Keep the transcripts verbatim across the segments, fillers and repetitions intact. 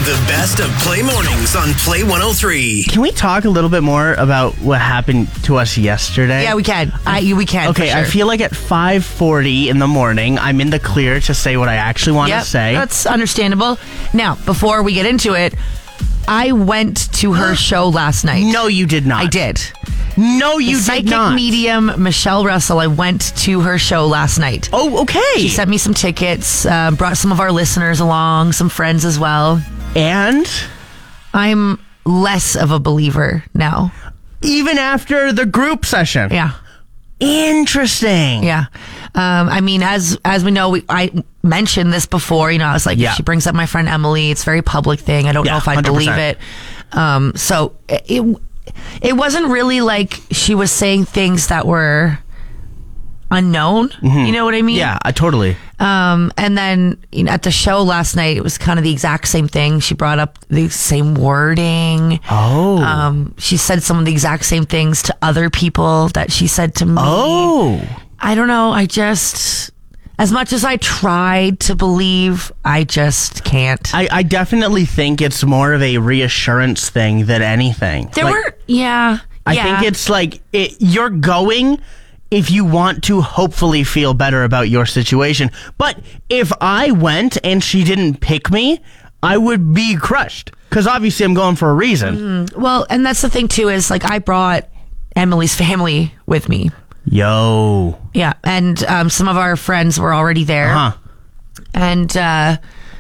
The best of Play Mornings on Play one oh three. Can we talk a little bit more about what happened to us yesterday? Yeah, we can. I, we can. Okay, for sure. I feel like at five forty in the morning, I'm in the clear to say what I actually want Yep, to say. that's understandable. Now, before we get into it, I went to her show last night. No, you did not. I did. No, you the psychic did not. medium Michelle Russell. I went to her show last night. Oh, okay. She sent me some tickets, uh, brought some of our listeners along, some friends as well. And I'm less of a believer now. even after the group session. Yeah. Interesting. Yeah. Um, I mean, as as we know, we, I mentioned this before. You know, I was like, Yeah. she brings up my friend Emily. It's a very public thing. I don't Yeah, know if I one hundred believe percent. it. Um, so it it wasn't really like she was saying things that were unknown. You know what I mean? Yeah, I totally. Um, and then you know, at the show last night, it was kind of the exact same thing. She brought up the same wording. Oh. Um, she said some of the exact same things to other people that she said to me. Oh. I don't know. I just, as much as I tried to believe, I just can't. I, I definitely think it's more of a reassurance thing than anything. there Like, were, yeah. I yeah. think it's like it, you're going if you want to hopefully feel better about your situation. But if I went and she didn't pick me, I would be crushed. Because obviously I'm going for a reason. Well, and that's the thing too, is like I brought Emily's family with me. Yo. Yeah. And um, some of our friends were already there. Huh. And uh,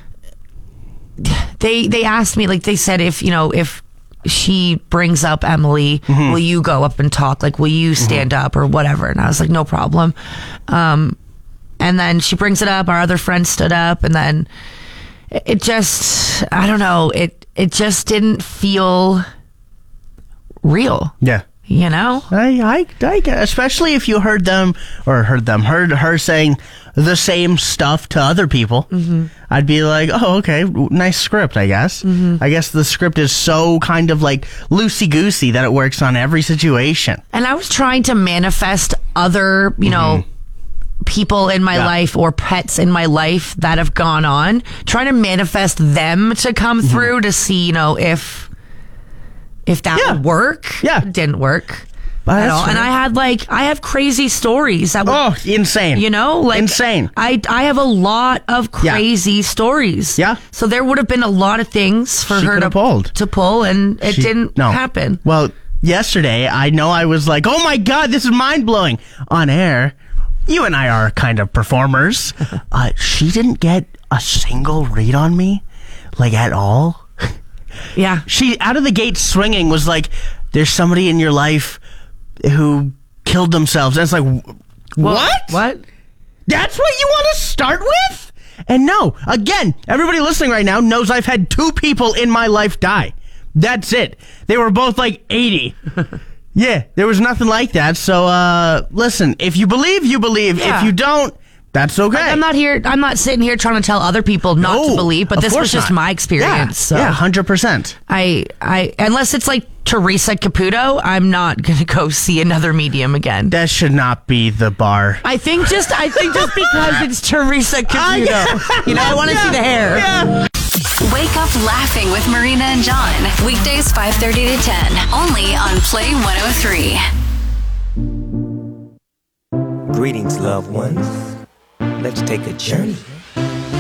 they they asked me, like they said, if, you know, if she brings up Emily, Mm-hmm. will you go up and talk? Like, will you stand up or whatever? And I was like, no problem. Um, and then she brings it up. Our other friend stood up, and then it it just, I don't know. It, it just didn't feel real, Yeah. you know? I, I, I, get- especially if you heard them, or heard them, heard her saying the same stuff to other people, mm-hmm. I'd be like, oh, okay, nice script, I guess. Mm-hmm. I guess the script is so kind of like loosey-goosey that it works on every situation. And I was trying to manifest other, you know, people in my Yeah. life or pets in my life that have gone on, trying to manifest them to come through to see, you know, if if that Yeah. would work. Yeah. It didn't work But at that's all. And right. I had like I have crazy stories that would, Oh, insane. you know, like Insane. I I have a lot of Yeah. crazy stories. Yeah. So there would have been a lot of things for She her could to have pulled. to pull, and it She- didn't no. happen. Well, yesterday, I know I was like, oh my God, this is mind-blowing. On air, you and I are kind of performers. uh, she didn't get a single read on me, like at all. Yeah. She, out of the gate swinging, was like, there's somebody in your life who killed themselves. And it's like, wh- what? What? That's what you want to start with? And no, again, everybody listening right now knows I've had two people in my life die. That's it. They were both like eighty. Yeah, there was nothing like that. So, uh, listen, if you believe, you believe. Yeah. If you don't, that's okay. Like, I'm not here. I'm not sitting here trying to tell other people not No, to believe, but of this was course just not. my experience. Yeah, So yeah, one hundred percent. I, I, unless it's like Teresa Caputo, I'm not gonna go see another medium again. That should not be the bar. I think just, I think just because it's Teresa Caputo, you know, I want to see the hair. Yeah. Wake up laughing with Marina and John. Weekdays five thirty to ten. Only on Play one oh three. Greetings, loved ones. Let's take a journey